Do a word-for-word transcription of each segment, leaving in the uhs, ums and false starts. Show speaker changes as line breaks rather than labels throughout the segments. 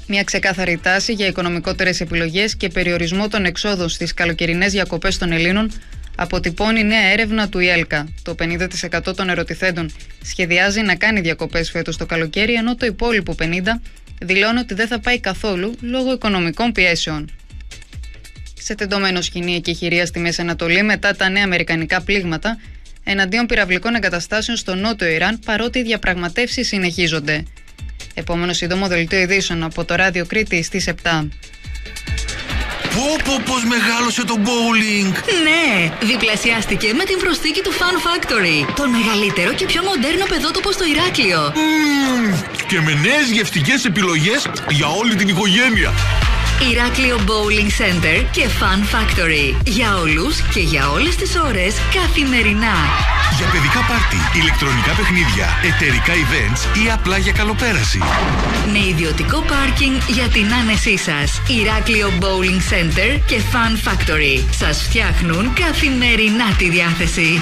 Μια ξεκάθαρη τάση για οικονομικότερες επιλογές και περιορισμό των εξόδων στις καλοκαιρινές διακοπές των Ελλήνων αποτυπώνει νέα έρευνα του ΙΕΛΚΑ. Το πενήντα τοις εκατό των ερωτηθέντων σχεδιάζει να κάνει διακοπές φέτος το καλοκαίρι, ενώ το υπόλοιπο πενήντα τοις εκατό δηλώνει ότι δεν θα πάει καθόλου λόγω οικονομικών πιέσεων. Σε τεντωμένο σκηνή εκεχηρία στη Μέση Ανατολή μετά τα νέα αμερικανικά πλήγματα εναντίον πυραυλικών εγκαταστάσεων στο νότιο Ιράν, παρότι οι διαπραγματεύσεις συνεχίζονται. Επόμενο σύντομο δελτίο ειδήσεων από το Ράδιο Κρήτη στις επτά.
Πω πω πως μεγάλωσε το bowling!
Ναι, διπλασιάστηκε με την προσθήκη του Fun Factory. Το μεγαλύτερο και πιο μοντέρνο παιδότοπο στο Ηράκλειο.
Mm, και με νέες γευστικές επιλογές για όλη την οικογένεια.
Ηράκλειο Bowling Center και Fun Factory. Για όλους και για όλες τις ώρες, καθημερινά.
Για παιδικά πάρτι, ηλεκτρονικά παιχνίδια, εταιρικά events ή απλά για καλοπέραση.
Με ιδιωτικό πάρκινγκ για την άνεσή σας. Ηράκλειο Bowling Center και Fun Factory. Σας φτιάχνουν καθημερινά τη διάθεση.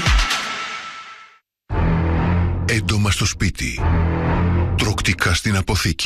Έντομα στο σπίτι. Τροκτικά στην αποθήκη.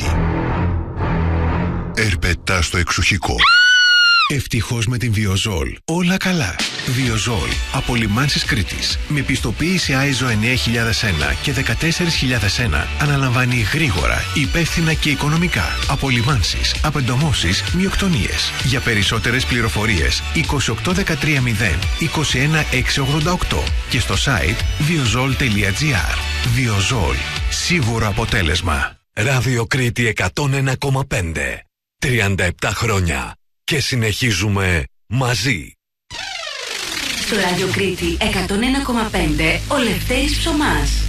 Ερπετά στο εξοχικό. Ευτυχώς με την Βιοζόλ όλα καλά. Βιοζόλ από Λιμάνσης Κρήτης με πιστοποίηση άιζο εννιά χιλιάδες ένα και δεκατέσσερα χιλιάδες ένα αναλαμβάνει γρήγορα, υπεύθυνα και οικονομικά απολυμάνσεις, απεντομώσεις, μειοκτονίες. Για περισσότερες πληροφορίες είκοσι οκτώ δεκατρία μηδέν είκοσι ένα έξι ογδόντα οκτώ και στο site βιοζόλ τελεία τζι άρ. Βιοζόλ. Σίγουρο αποτέλεσμα.
Ράδιο Κρήτη εκατόν ένα κόμμα πέντε. τριάντα επτά χρόνια. Και συνεχίζουμε μαζί.
Στο Ράδιο Κρήτη εκατόν ένα κόμμα πέντε ο Λευτέρης Ψωμάς.